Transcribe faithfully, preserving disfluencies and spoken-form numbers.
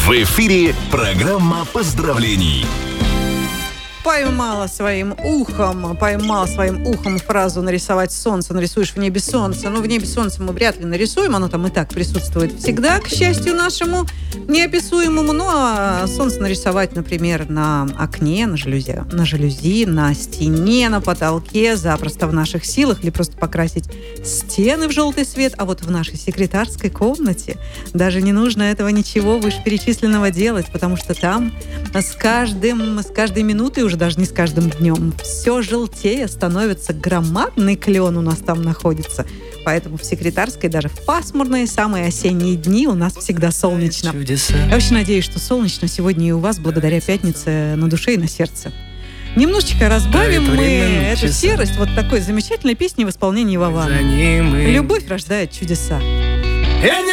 В эфире программа поздравлений. Поймала своим ухом, поймал своим ухом фразу «нарисовать солнце». Нарисуешь в небе солнце. Ну, в небе солнце мы вряд ли нарисуем, оно там и так присутствует всегда, к счастью нашему неописуемому. Ну, а солнце нарисовать, например, на окне, на жалюзи, на жалюзи, на стене, на потолке, запросто в наших силах, или просто покрасить стены в желтый цвет. А вот в нашей секретарской комнате даже не нужно этого ничего вышеперечисленного делать, потому что там с каждым, с каждой минутой, уже даже не с каждым днем, все желтее становится. Громадный клен у нас там находится. Поэтому в секретарской даже в пасмурные, самые осенние дни у нас всегда солнечно. Чудеса. Я очень надеюсь, что солнечно сегодня и у вас, благодаря пятнице, на душе и на сердце. Немножечко разбавим мы эту часа. серость вот такой замечательной песней в исполнении Вована. «Любовь рождает чудеса».